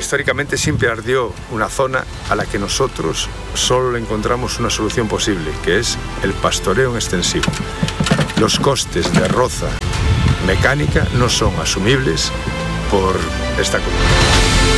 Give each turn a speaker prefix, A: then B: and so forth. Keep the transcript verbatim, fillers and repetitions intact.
A: históricamente siempre ardió una zona a la que nosotros solo le encontramos una solución posible, que es el pastoreo en extensivo. Los costes de roza mecánica no son asumibles por esta comunidad.